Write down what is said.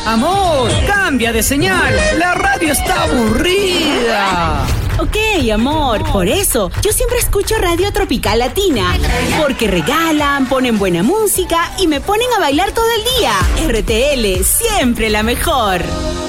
Amor, cambia de señal. La radio está aburrida. Ok, amor, por eso yo siempre escucho Radio Tropical Latina, porque regalan, ponen buena música y me ponen a bailar todo el día. RTL, siempre la mejor.